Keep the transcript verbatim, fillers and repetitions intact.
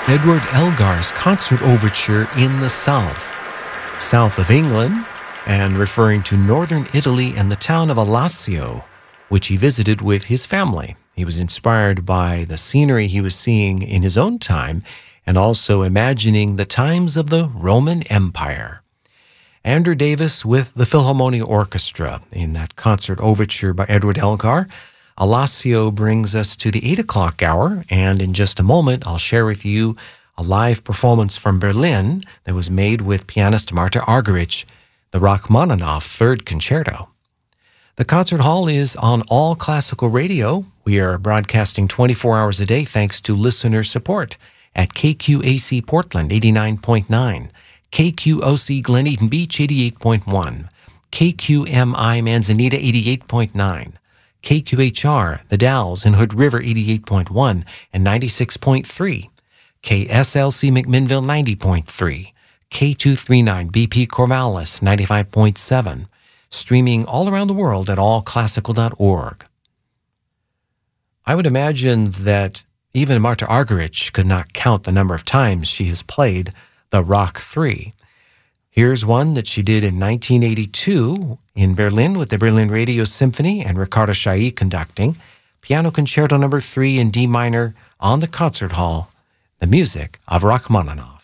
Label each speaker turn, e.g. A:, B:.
A: Edward Elgar's concert overture in the south, south of England, and referring to northern Italy and the town of Alassio, which he visited with his family. He was inspired by the scenery he was seeing in his own time and also imagining the times of the Roman Empire. Andrew Davis with the Philharmonia Orchestra in that concert overture by Edward Elgar. Alassio brings us to the eight o'clock hour, and in just a moment, I'll share with you a live performance from Berlin that was made with pianist Marta Argerich, the Rachmaninoff Third Concerto. The concert hall is on All Classical Radio. We are broadcasting twenty-four hours a day thanks to listener support at K Q A C Portland eighty-nine point nine, K Q O C Glen Eden Beach eighty-eight point one, K Q M I Manzanita eighty-eight point nine, K Q H R, The Dalles in Hood River eighty-eight point one and ninety-six point three, K S L C McMinnville ninety point three, K two thirty-nine B P Corvallis ninety-five point seven, streaming all around the world at all classical dot org. I would imagine that even Marta Argerich could not count the number of times she has played the Rock three. Here's one that she did in nineteen eighty-two in Berlin with the Berlin Radio Symphony and Ricardo Chailly conducting. Piano Concerto number three in D minor on the concert hall, the music of Rachmaninoff.